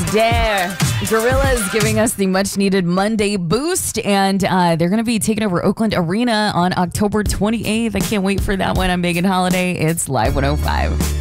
Dare. Gorillaz giving us the much needed Monday boost, and they're going to be taking over Oakland Arena on October 28th. I can't wait for that one. I'm Megan Holiday. It's Live 105.